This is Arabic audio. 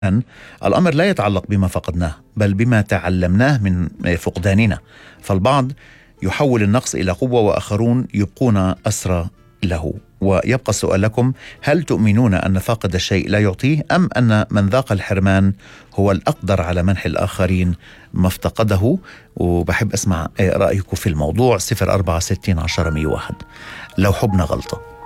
أن الأمر لا يتعلق بما فقدناه بل بما تعلمناه من فقداننا. فالبعض يحول النقص إلى قوة وآخرون يبقون أسرى له. ويبقى السؤال لكم: هل تؤمنون أن فاقد الشيء لا يعطيه، أم أن من ذاق الحرمان هو الأقدر على منح الآخرين ما افتقده؟ وبحب أسمع رأيكم في الموضوع. 0460 10 101. لو حبنا غلطة.